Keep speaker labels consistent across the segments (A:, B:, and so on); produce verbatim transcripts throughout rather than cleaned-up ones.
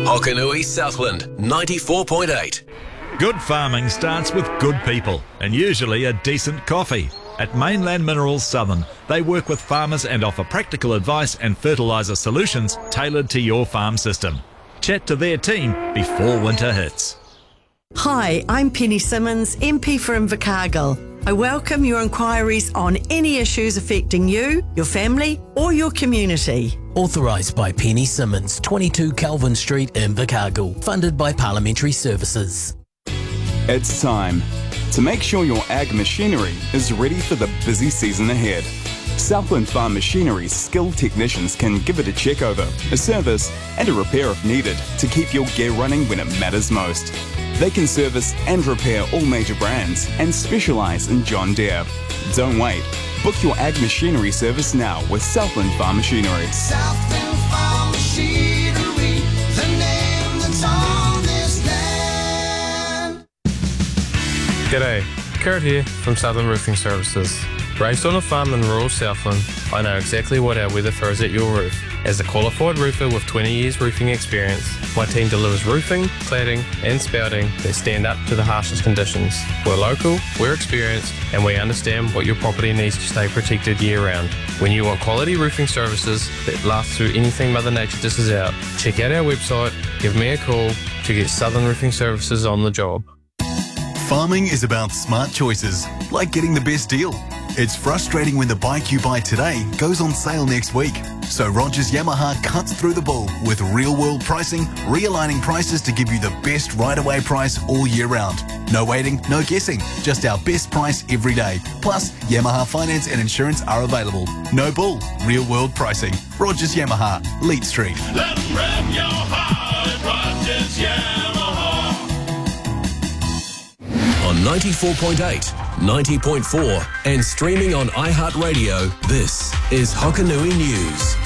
A: Hokanui Southland, ninety-four point eight.
B: Good farming starts with good people and usually a decent coffee. At Mainland Minerals Southern, they work with farmers and offer practical advice and fertiliser solutions tailored to your farm system. Chat to their team before winter hits.
C: Hi, I'm Penny Simmons, M P for Invercargill. I welcome your inquiries on any issues affecting you, your family or your community.
D: Authorised by Penny Simmons, twenty-two Calvin Street, Invercargill. Funded by Parliamentary Services.
E: It's time to make sure your ag machinery is ready for the busy season ahead. Southland Farm Machinery's skilled technicians can give it a check over, a service and a repair if needed to keep your gear running when it matters most. They can service and repair all major brands and specialise in John Deere. Don't wait. Book your ag machinery service now with Southland Farm Machinery.
F: Southland Farm Machinery, the name that's on this land.
G: G'day, Kurt here from Southern Roofing Services. Raised on a farm in rural Southland, I know exactly what our weather throws at your roof. As a qualified roofer with twenty years roofing experience, my team delivers roofing, cladding and spouting that stand up to the harshest conditions. We're local, we're experienced and we understand what your property needs to stay protected year round. When you want quality roofing services that last through anything Mother Nature dishes out, check out our website, give me a call to get Southern Roofing Services on the job.
H: Farming is about smart choices, like getting the best deal. It's frustrating when the bike you buy today goes on sale next week. So Rogers Yamaha cuts through the bull with real-world pricing, realigning prices to give you the best right-away price all year round. No waiting, no guessing, just our best price every day. Plus, Yamaha finance and insurance are available. No bull, real-world pricing. Rogers Yamaha, Leet Street.
I: Let 'em rev your heart at Rogers Yamaha.
A: On ninety-four point eight, ninety point four and streaming on iHeartRadio, this is Hokanui News.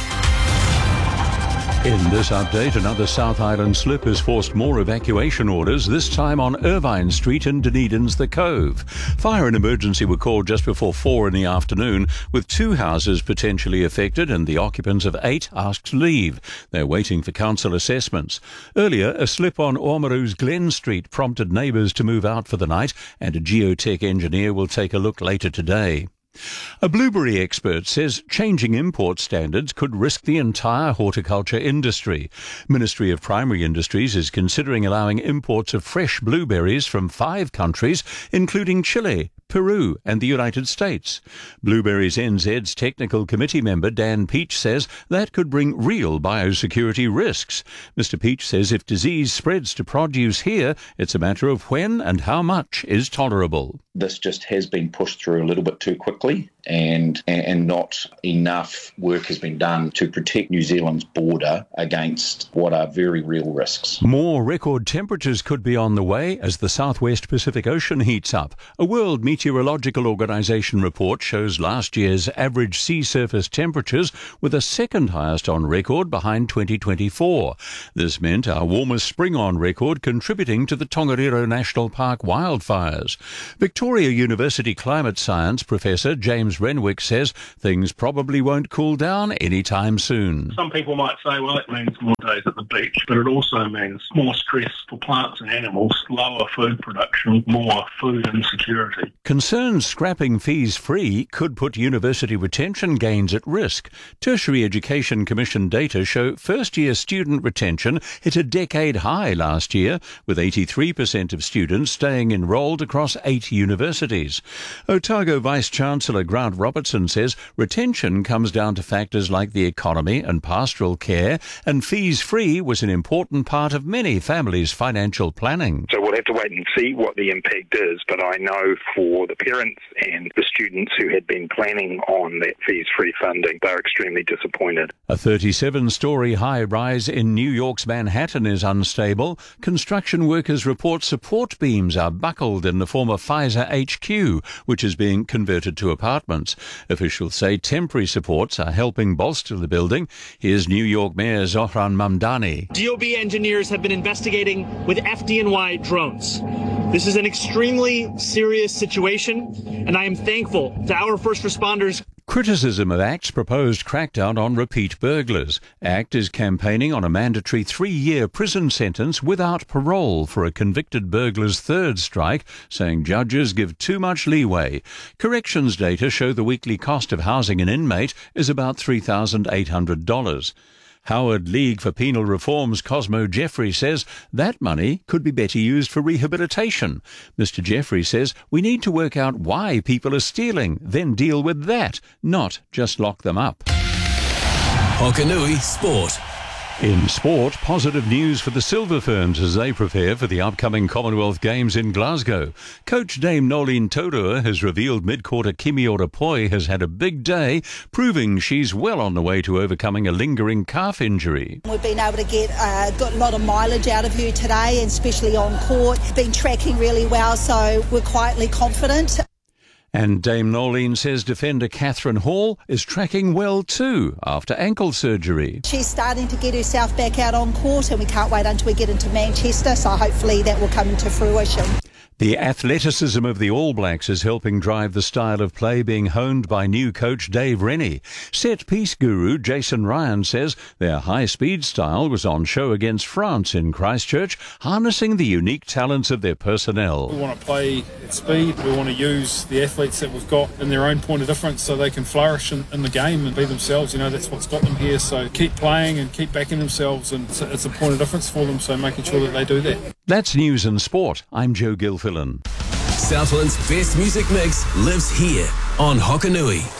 J: In this update, another South Island slip has forced more evacuation orders, this time on Irvine Street in Dunedin's The Cove. Fire and emergency were called just before four in the afternoon, with two houses potentially affected and the occupants of eight asked to leave. They're waiting for council assessments. Earlier, a slip on Oamaru's Glen Street prompted neighbours to move out for the night, and a geotech engineer will take a look later today. A blueberry expert says changing import standards could risk the entire horticulture industry. Ministry of Primary Industries is considering allowing imports of fresh blueberries from five countries, including Chile, Peru and the United States. Blueberries N Z's technical committee member Dan Peach says that could bring real biosecurity risks. Mister Peach says if disease spreads to produce here, it's a matter of when and how much is tolerable.
K: This just has been pushed through a little bit too quickly, and and not enough work has been done to protect New Zealand's border against what are very real risks.
J: More record temperatures could be on the way as the southwest Pacific Ocean heats up. A World Meteorological Organization report shows last year's average sea surface temperatures were the second highest on record behind twenty twenty-four. This meant our warmest spring on record, contributing to the Tongariro National Park wildfires. Victoria University climate science professor James Renwick says things probably won't cool down anytime soon.
L: Some people might say, well, it means more days at the beach, but it also means more stress for plants and animals, lower food production, more food insecurity.
J: Concerns scrapping fees free could put university retention gains at risk. Tertiary Education Commission data show first-year student retention hit a decade high last year, with eighty-three percent of students staying enrolled across eight universities. Otago Vice-Chancellor Grant Robertson says retention comes down to factors like the economy and pastoral care, and fees-free was an important part of many families' financial planning.
M: So we'll have to wait and see what the impact is, but I know for the parents and the students who had been planning on that fees-free funding, they're extremely disappointed.
J: A thirty-seven-storey high-rise in New York's Manhattan is unstable. Construction workers report support beams are buckled in the former Pfizer H Q, which is being converted to apartments. Officials say temporary supports are helping bolster the building. Here's New York Mayor Zohran Mamdani.
N: D O B engineers have been investigating with F D N Y drones. This is an extremely serious situation, and I am thankful to our first responders.
J: Criticism of ACT's proposed crackdown on repeat burglars. ACT is campaigning on a mandatory three-year prison sentence without parole for a convicted burglar's third strike, saying judges give too much leeway. Corrections data show the weekly cost of housing an inmate is about three thousand eight hundred dollars. Howard League for Penal Reform's Cosmo Jeffrey says that money could be better used for rehabilitation. Mister Jeffrey says we need to work out why people are stealing, then deal with that, not just lock them up.
A: Hokanui Sport.
J: In sport, positive news for the Silver Ferns as they prepare for the upcoming Commonwealth Games in Glasgow. Coach Dame Nolene Todua has revealed mid-quarter Kimi Orapoi has had a big day, proving she's well on the way to overcoming a lingering calf injury.
O: We've been able to get uh, got a lot of mileage out of her today, and especially on court. Been tracking really well, so we're quietly confident.
J: And Dame Nolene says defender Catherine Hall is tracking well too after ankle surgery.
O: She's starting to get herself back out on court, and we can't wait until we get into Manchester, so hopefully that will come into fruition.
J: The athleticism of the All Blacks is helping drive the style of play being honed by new coach Dave Rennie. Set-piece guru Jason Ryan says their high-speed style was on show against France in Christchurch, harnessing the unique talents of their personnel.
P: We want to play at speed. We want to use the athletes that we've got in their own point of difference so they can flourish in, in the game and be themselves. You know, that's what's got them here. So keep playing and keep backing themselves, and it's a, it's a point of difference for them, so making sure that they do that.
J: That's News and Sport. I'm Joe Gilfillan.
A: Southland's best music mix lives here on Hokanui.